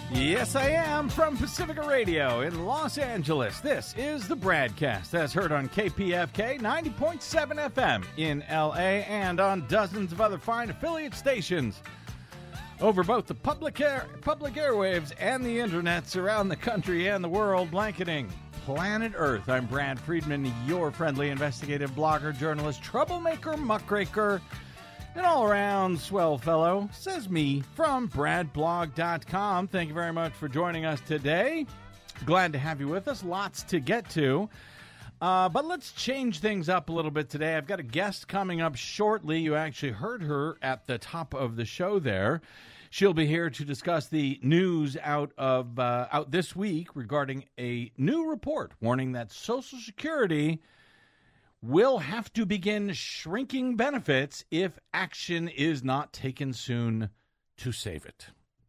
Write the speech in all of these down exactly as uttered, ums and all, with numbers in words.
Yes, I am from Pacifica Radio in Los Angeles. This is the Bradcast, as heard on K P F K ninety point seven F M in L A and on dozens of other fine affiliate stations over both the public air, public airwaves and the internets around the country and the world, blanketing planet Earth. I'm Brad Friedman, your friendly investigative blogger, journalist, troublemaker, muckraker, an all-around swell fellow, says me, from brad blog dot com. Thank you very much for joining us today. Glad to have you with us. Lots to get to. Uh, but let's change things up a little bit today. I've got a guest coming up shortly. You actually heard her at the top of the show there. She'll be here to discuss the news out of uh, out this week regarding a new report warning that Social Security will have to begin shrinking benefits if action is not taken soon to save it.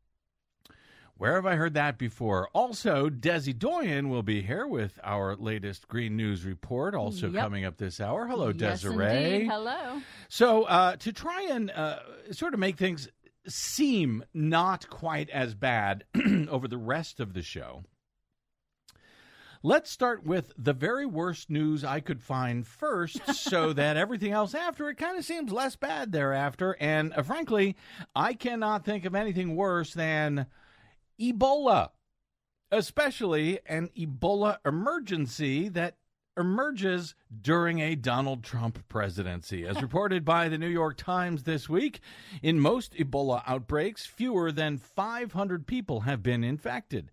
Where have I heard that before? Also, Desi Doyen will be here with our latest Green News report, also yep. coming up this hour. Hello, yes, Desiree. Indeed. Hello. So uh, to try and uh, sort of make things seem not quite as bad over the rest of the show, let's start with the very worst news I could find first so that everything else after it kind of seems less bad thereafter. And uh, frankly, I cannot think of anything worse than Ebola, especially an Ebola emergency that emerges during a Donald Trump presidency. As reported by the New York Times this week, in most Ebola outbreaks, fewer than five hundred people have been infected.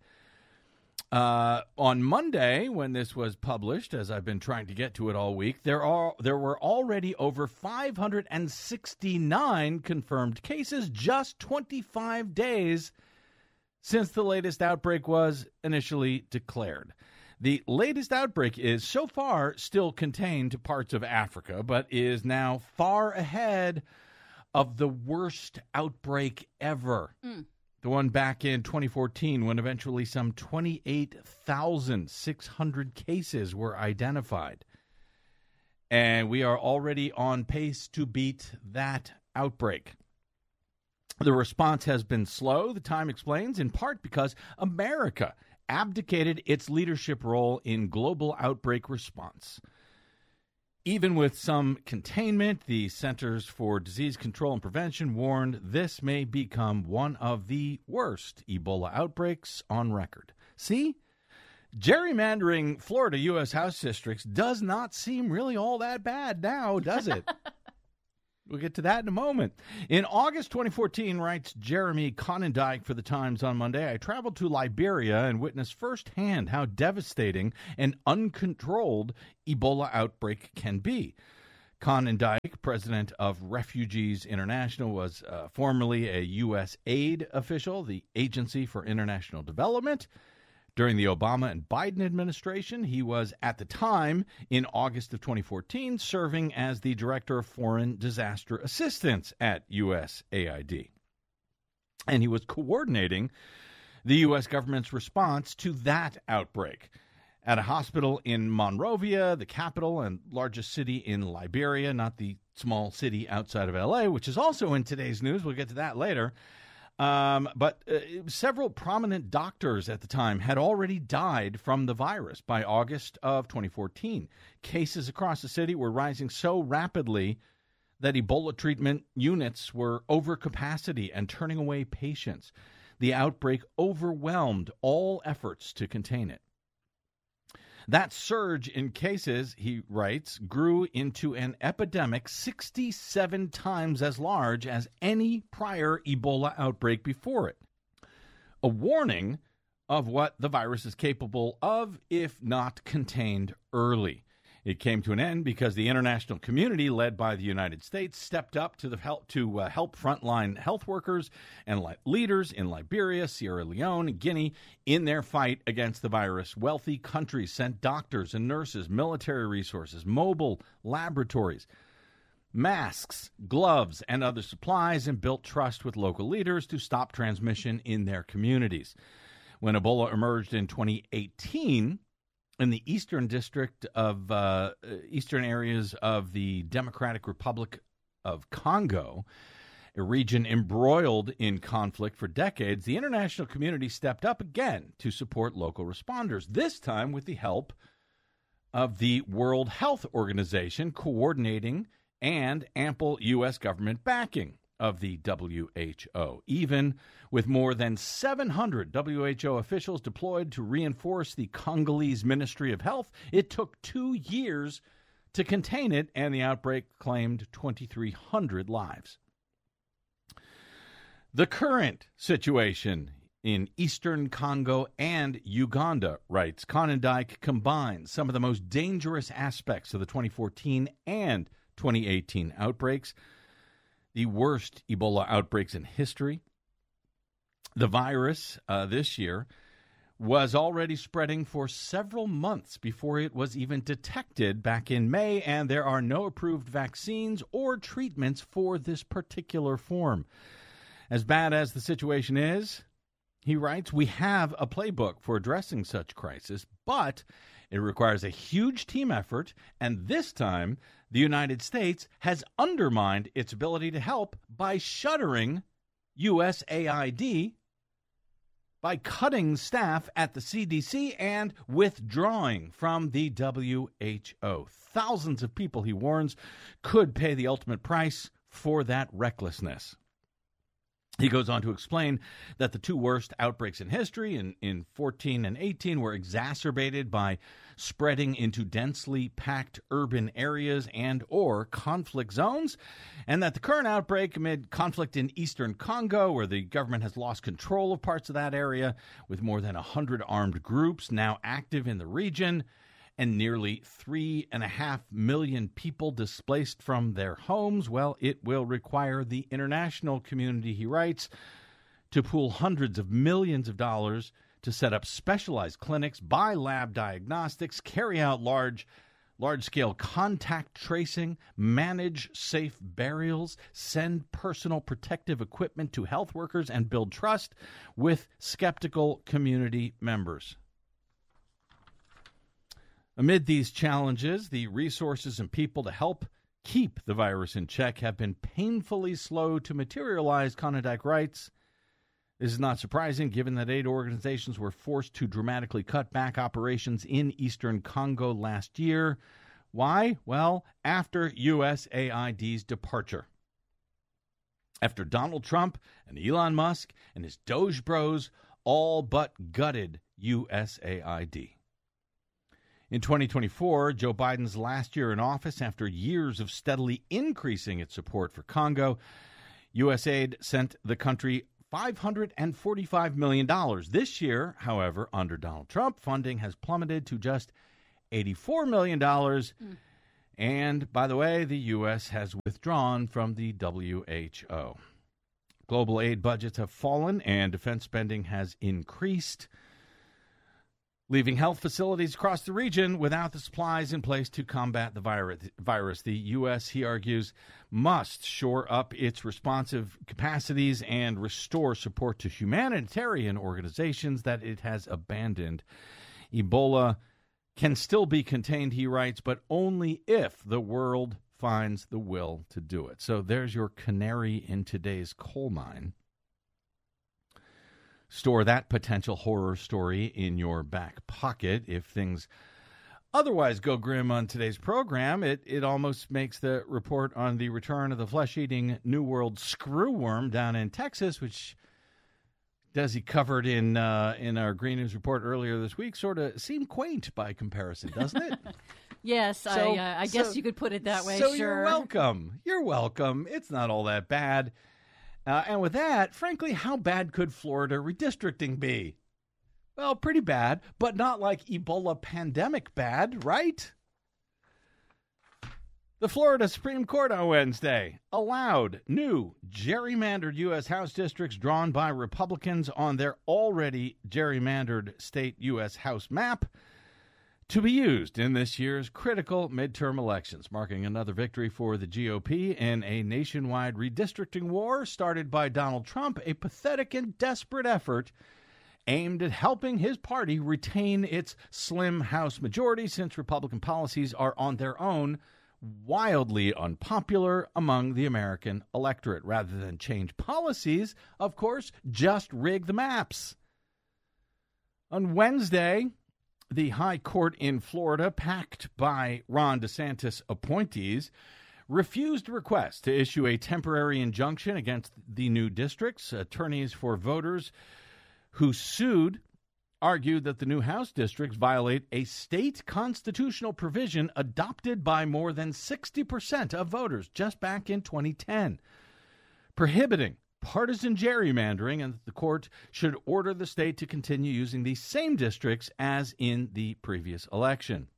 Uh, on Monday, when this was published, as I've been trying to get to it all week, there are there were already over five hundred sixty-nine confirmed cases just twenty-five days since the latest outbreak was initially declared. The latest outbreak is so far still contained to parts of Africa, but is now far ahead of the worst outbreak ever. Mm. The one back in twenty fourteen, when eventually some twenty-eight thousand six hundred cases were identified. And we are already on pace to beat that outbreak. The response has been slow, the Time explains, in part because America abdicated its leadership role in global outbreak response. Even with some containment, the Centers for Disease Control and Prevention warned this may become one of the worst Ebola outbreaks on record. See? Gerrymandering Florida U S House districts does not seem really all that bad now, does it? We'll get to that in a moment. In August twenty fourteen, writes Jeremy Conondike for the Times on Monday, I traveled to Liberia and witnessed firsthand how devastating an uncontrolled Ebola outbreak can be. Conondike, president of Refugees International, was uh, formerly a U S aid official, the Agency for International Development. During the Obama and Biden administration, he was, at the time, in August of twenty fourteen, serving as the Director of Foreign Disaster Assistance at U S A I D. And he was coordinating the U S government's response to that outbreak. At a hospital in Monrovia, the capital and largest city in Liberia, not the small city outside of L A, which is also in today's news. We'll get to that later. Um, but uh, several prominent doctors at the time had already died from the virus by August of twenty fourteen. Cases across the city were rising so rapidly that Ebola treatment units were over capacity and turning away patients. The outbreak overwhelmed all efforts to contain it. That surge in cases, he writes, grew into an epidemic sixty-seven times as large as any prior Ebola outbreak before it. A warning of what the virus is capable of if not contained early. It came to an end because the international community, led by the United States, stepped up to the help to uh, help frontline health workers and li- leaders in Liberia, Sierra Leone, and Guinea in their fight against the virus. Wealthy countries sent doctors and nurses, military resources, mobile laboratories, masks, gloves, and other supplies, and built trust with local leaders to stop transmission in their communities. When Ebola emerged in twenty eighteen, in the eastern district of uh, eastern areas of the Democratic Republic of Congo, A region embroiled in conflict for decades, the international community stepped up again to support local responders, this time with the help of the World Health Organization coordinating and ample U S government backing of the W H O. Even with more than seven hundred W H O officials deployed to reinforce the Congolese Ministry of Health, it took two years to contain it, and the outbreak claimed twenty-three hundred lives. The current situation in eastern Congo and Uganda, writes Konendijk, combines some of the most dangerous aspects of the twenty fourteen and twenty eighteen outbreaks, the worst Ebola outbreaks in history. The virus uh, this year was already spreading for several months before it was even detected back in May, and there are no approved vaccines or treatments for this particular form. As bad as the situation is, he writes, we have a playbook for addressing such crisis, but it requires a huge team effort, and this time the United States has undermined its ability to help by shuttering U S A I D, by cutting staff at the C D C, and withdrawing from the W H O. Thousands of people, he warns, could pay the ultimate price for that recklessness. He goes on to explain that the two worst outbreaks in history, in, in fourteen and eighteen, were exacerbated by spreading into densely packed urban areas and or conflict zones, and that the current outbreak amid conflict in eastern Congo, where the government has lost control of parts of that area, with more than one hundred armed groups now active in the region, and nearly three and a half million people displaced from their homes, well, it will require the international community, he writes, to pool hundreds of millions of dollars to set up specialized clinics, buy lab diagnostics, carry out large, large-scale contact tracing, manage safe burials, send personal protective equipment to health workers, and build trust with skeptical community members. Amid these challenges, the resources and people to help keep the virus in check have been painfully slow to materialize, Konendijk writes. This is not surprising, given that aid organizations were forced to dramatically cut back operations in eastern Congo last year. Why? Well, after U S A I D's departure. After Donald Trump and Elon Musk and his Doge bros all but gutted U S A I D. In twenty twenty-four, Joe Biden's last year in office, after years of steadily increasing its support for Congo, U S A I D sent the country five hundred forty-five million dollars. This year, however, under Donald Trump, funding has plummeted to just eighty-four million dollars. Mm. And, by the way, the U S has withdrawn from the W H O. Global aid budgets have fallen and defense spending has increased, leaving health facilities across the region without the supplies in place to combat the virus. The U S, he argues, must shore up its responsive capacities and restore support to humanitarian organizations that it has abandoned. Ebola can still be contained, he writes, but only if the world finds the will to do it. So there's your canary in today's coal mine. Store that potential horror story in your back pocket. If things otherwise go grim on today's program, it, it almost makes the report on the return of the flesh-eating New World screwworm down in Texas, which Desi covered in uh, in our Green News report earlier this week, sort of seem quaint by comparison, doesn't it? Yes, so, I, uh, I guess so, you could put it that way, so sure. you're welcome. You're welcome. It's not all that bad. Uh, and with that, frankly, how bad could Florida redistricting be? Well, pretty bad, but not like Ebola pandemic bad, right? The Florida Supreme Court on Wednesday allowed new gerrymandered U S House districts drawn by Republicans on their already gerrymandered state U S House map to be used in this year's critical midterm elections, marking another victory for the G O P in a nationwide redistricting war started by Donald Trump, a pathetic and desperate effort aimed at helping his party retain its slim House majority since Republican policies are on their own wildly unpopular among the American electorate. Rather than change policies, of course, just rig the maps. On Wednesday, the High Court in Florida, packed by Ron DeSantis appointees, refused a request to issue a temporary injunction against the new districts. Attorneys for voters who sued argued that the new House districts violate a state constitutional provision adopted by more than sixty percent of voters just back in twenty ten, prohibiting partisan gerrymandering, and that the court should order the state to continue using the same districts as in the previous election.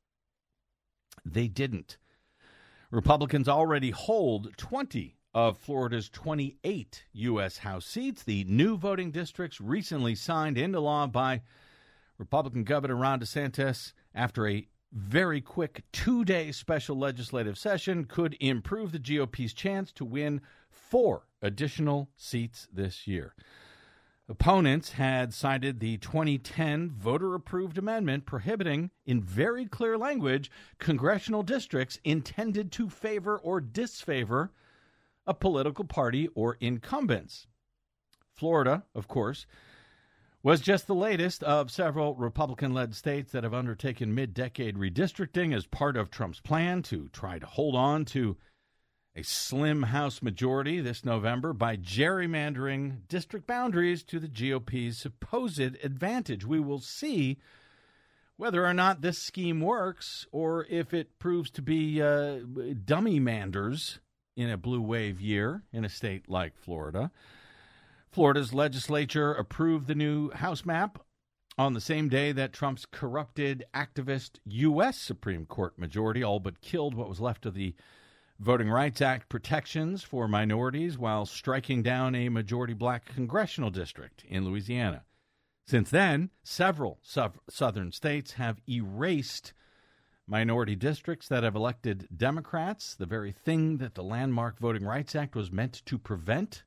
They didn't. Republicans already hold twenty of Florida's twenty-eight U S House seats. The new voting districts, recently signed into law by Republican Governor Ron DeSantis after a very quick two-day special legislative session, could improve the G O P's chance to win four additional seats this year. Opponents had cited the twenty ten voter-approved amendment prohibiting, in very clear language, congressional districts intended to favor or disfavor a political party or incumbents. Florida, of course, was just the latest of several Republican-led states that have undertaken mid-decade redistricting as part of Trump's plan to try to hold on to a slim House majority this November by gerrymandering district boundaries to the G O P's supposed advantage. We will see whether or not this scheme works or if it proves to be uh, dummy manders in a blue wave year in a state like Florida. Florida's legislature approved the new House map on the same day that Trump's corrupted activist U S Supreme Court majority all but killed what was left of the Voting Rights Act protections for minorities while striking down a majority black congressional district in Louisiana. Since then, several su- southern states have erased minority districts that have elected Democrats, the very thing that the landmark Voting Rights Act was meant to prevent,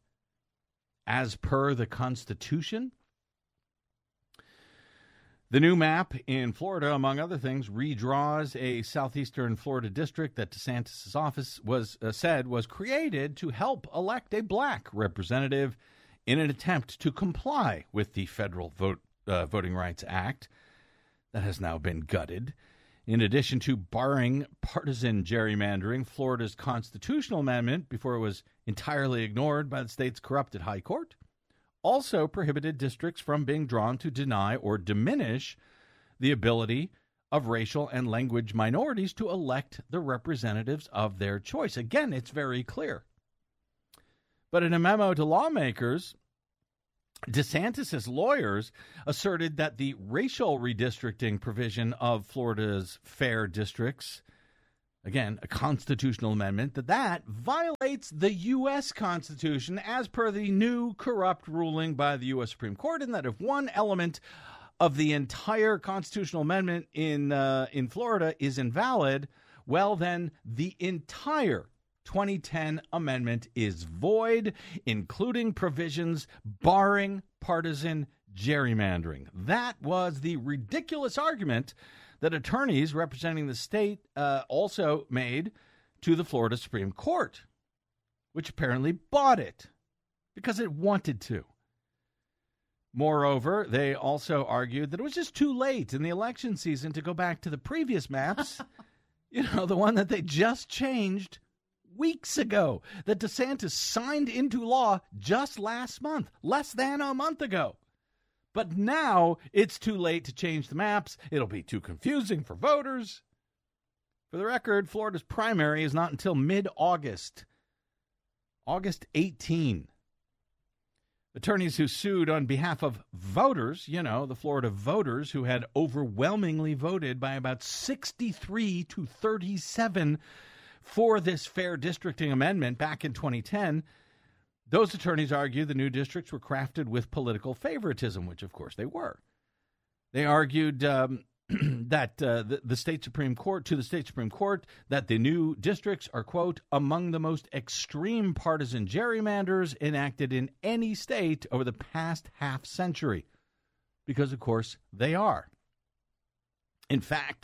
as per the Constitution. The new map in Florida, among other things, redraws a southeastern Florida district that DeSantis' office was uh, said was created to help elect a black representative in an attempt to comply with the federal vote, uh, Voting Rights Act that has now been gutted. In addition to barring partisan gerrymandering, Florida's constitutional amendment, before it was entirely ignored by the state's corrupted high court, also prohibited districts from being drawn to deny or diminish the ability of racial and language minorities to elect the representatives of their choice. Again, it's very clear. But in a memo to lawmakers, DeSantis' lawyers asserted that the racial redistricting provision of Florida's fair districts, again, a constitutional amendment, that that violates the U S Constitution as per the new corrupt ruling by the U S Supreme Court, and that if one element of the entire constitutional amendment in uh, in Florida is invalid, well, then the entire twenty ten amendment is void, including provisions barring partisan gerrymandering. That was the ridiculous argument that attorneys representing the state uh, also made to the Florida Supreme Court, which apparently bought it because it wanted to. Moreover, they also argued that it was just too late in the election season to go back to the previous maps, you know, the one that they just changed weeks ago, that DeSantis signed into law just last month, less than a month ago. But now it's too late to change the maps. It'll be too confusing for voters. For the record, Florida's primary is not until mid-August, August eighteenth. Attorneys who sued on behalf of voters, you know, the Florida voters who had overwhelmingly voted by about sixty-three to thirty-seven for this fair districting amendment back in twenty ten, those attorneys argue the new districts were crafted with political favoritism, which, of course, they were. They argued um, that uh, the, the state Supreme Court, to the state Supreme Court, that the new districts are, quote, among the most extreme partisan gerrymanders enacted in any state over the past half century. Because, of course, they are. In fact,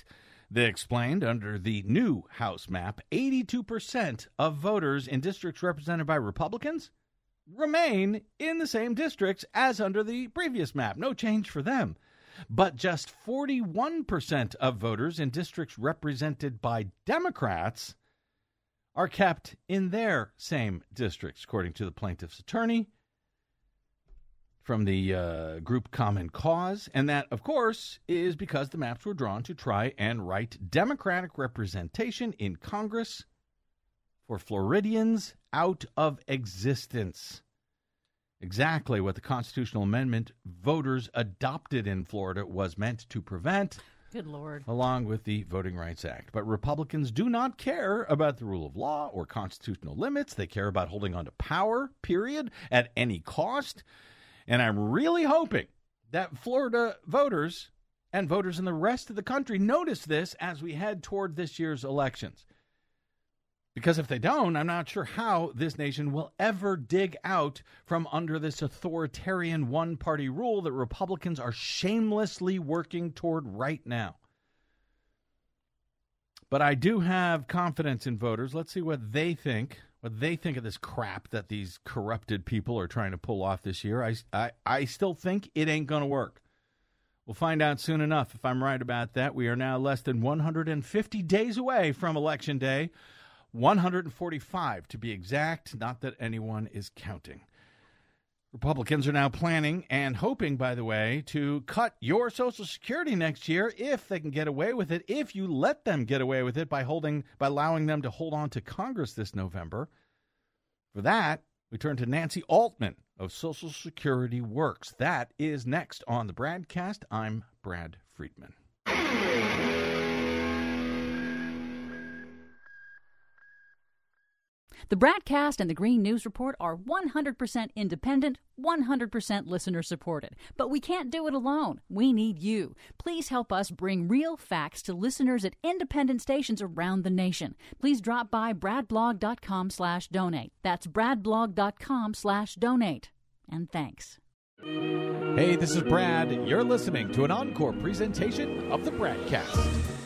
They explained under the new House map, eighty-two percent of voters in districts represented by Republicans remain in the same districts as under the previous map. No change for them. But just forty-one percent of voters in districts represented by Democrats are kept in their same districts, according to the plaintiff's attorney from the uh, group Common Cause. And that, of course, is because the maps were drawn to try and write Democratic representation in Congress for Floridians out of existence. Exactly what the constitutional amendment voters adopted in Florida was meant to prevent. Good Lord. Along with the Voting Rights Act. But Republicans do not care about the rule of law or constitutional limits. They care about holding on to power, period, at any cost. And I'm really hoping that Florida voters and voters in the rest of the country notice this as we head toward this year's elections. Because if they don't, I'm not sure how this nation will ever dig out from under this authoritarian one-party rule that Republicans are shamelessly working toward right now. But I do have confidence in voters. Let's see what they think, what they think of this crap that these corrupted people are trying to pull off this year. I, I, I still think it ain't going to work. We'll find out soon enough if I'm right about that. We are now less than one hundred fifty days away from Election Day. one hundred forty-five to be exact, not that anyone is counting. Republicans are now planning and hoping, by the way, to cut your Social Security next year if they can get away with it, if you let them get away with it by holding, by allowing them to hold on to Congress this November. For that, we turn to Nancy Altman of Social Security Works. That is next on the Bradcast. I'm Brad Friedman. The Bradcast and the Green News Report are one hundred percent independent, one hundred percent listener-supported. But we can't do it alone. We need you. Please help us bring real facts to listeners at independent stations around the nation. Please drop by bradblog.com slash donate. That's bradblog.com slash donate. And thanks. Hey, this is Brad. You're listening to an encore presentation of the Bradcast.